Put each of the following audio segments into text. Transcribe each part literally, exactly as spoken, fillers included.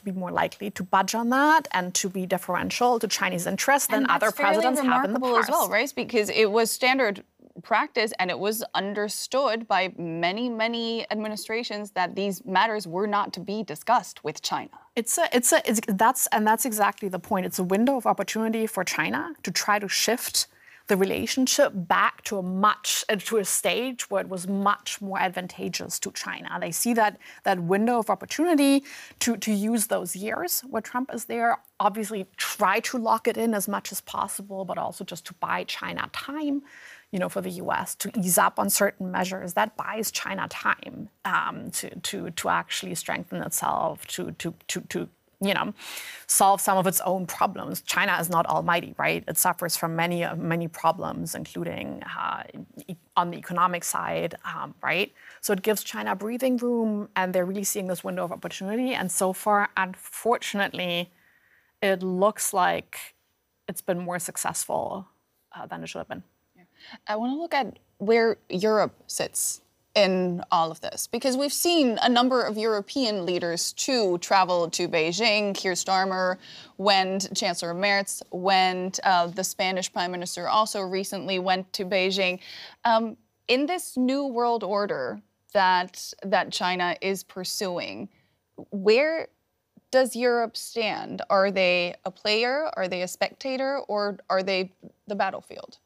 be more likely to budge on that and to be differential to Chinese interests than other presidents have in the past. As well, right? Because it was standard practice and it was understood by many, many administrations that these matters were not to be discussed with China. It's a, it's a, it's, that's, and that's exactly the point. It's a window of opportunity for China to try to shift the relationship back to a much, to a stage where it was much more advantageous to China. They see that, that window of opportunity to, to use those years where Trump is there, obviously try to lock it in as much as possible, but also just to buy China time, you know, for the U S to ease up on certain measures. That buys China time um, to, to, to actually strengthen itself, to, to, to, to you know, solve some of its own problems. China is not almighty, right? It suffers from many, uh, many problems, including uh, e on the economic side, um, right? So it gives China breathing room, and they're really seeing this window of opportunity. And so far, unfortunately, it looks like it's been more successful uh, than it should have been. Yeah. I want to look at where Europe sits in all of this, because we've seen a number of European leaders too travel to Beijing. Keir Starmer went, Chancellor Merz went, uh, the Spanish Prime Minister also recently went to Beijing. Um, in this new world order that, that China is pursuing, where does Europe stand? Are they a player, are they a spectator, or are they the battlefield?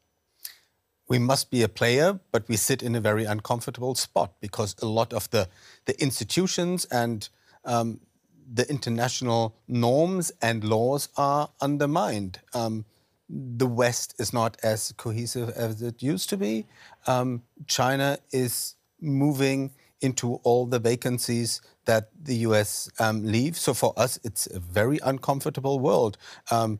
We must be a player, but we sit in a very uncomfortable spot because a lot of the, the institutions and um, the international norms and laws are undermined. Um, the West is not as cohesive as it used to be. Um, China is moving into all the vacancies that the U S um, leaves. So for us, it's a very uncomfortable world. Um,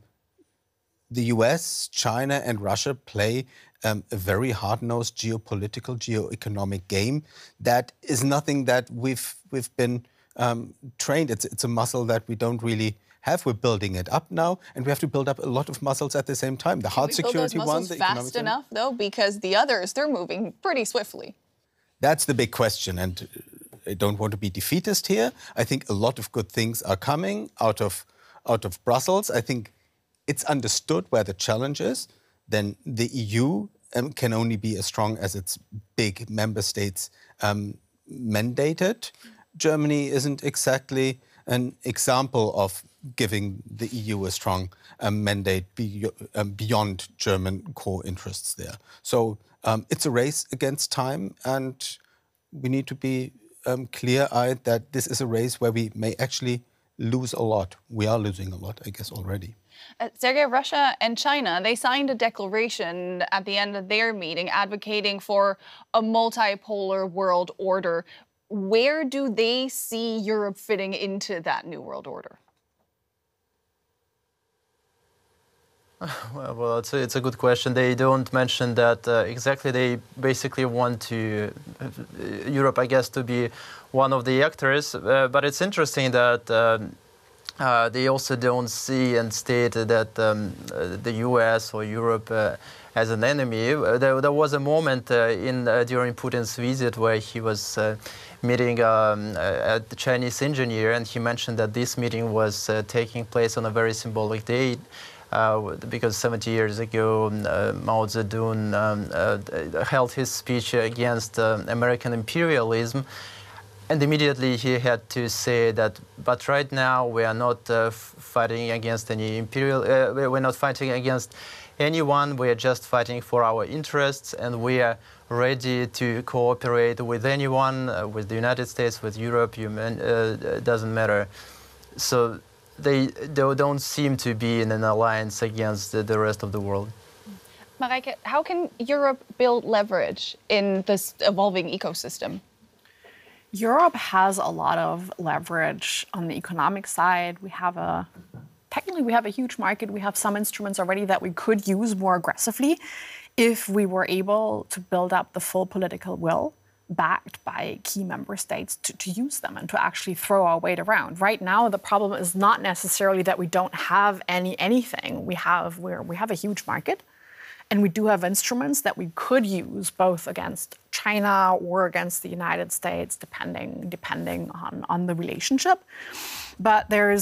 the U S, China and Russia play um, a very hard-nosed geopolitical, geo-economic game. That is nothing that we've, we've been um, trained. It's, it's a muscle that we don't really have. We're building it up now, and we have to build up a lot of muscles at the same time. The hard security one, the economic fast enough, though, because the others, they're moving pretty swiftly. That's the big question, and I don't want to be defeatist here. I think a lot of good things are coming out of, out of Brussels. I think it's understood where the challenge is. Then the E U um, can only be as strong as its big member states um, mandated. Germany isn't exactly an example of giving the E U a strong um, mandate be, um, beyond German core interests there. So um, it's a race against time, and we need to be um, clear-eyed that this is a race where we may actually lose a lot. We are losing a lot, I guess, already. Uh, Sergei, Russia and China, they signed a declaration at the end of their meeting advocating for a multipolar world order. Where do they see Europe fitting into that new world order? Well, well it's, a, it's a good question. They don't mention that uh, exactly. They basically want to uh, Europe, I guess, to be one of the actors. Uh, but it's interesting that um, uh, they also don't see and state that um, uh, the U S or Europe uh, as an enemy. Uh, there, there was a moment uh, in uh, during Putin's visit where he was uh, meeting um, uh, a Chinese engineer, and he mentioned that this meeting was uh, taking place on a very symbolic date. Uh, because seventy years ago, uh, Mao Zedong um, uh, held his speech against uh, American imperialism, and immediately he had to say that, but right now we are not uh, fighting against any imperial, uh, we're not fighting against anyone, we are just fighting for our interests, and we are ready to cooperate with anyone, uh, with the United States, with Europe, you man, uh, it doesn't matter. So They, they don't seem to be in an alliance against the, the rest of the world. Marijke, how can Europe build leverage in this evolving ecosystem? Europe has a lot of leverage on the economic side. We have a, technically we have a huge market. We have some instruments already that we could use more aggressively if we were able to build up the full political will, backed by key member states to, to use them and to actually throw our weight around. Right now, the problem is not necessarily that we don't have any anything. We have, we're, we have a huge market, and we do have instruments that we could use both against China or against the United States, depending, depending on, on the relationship. But there is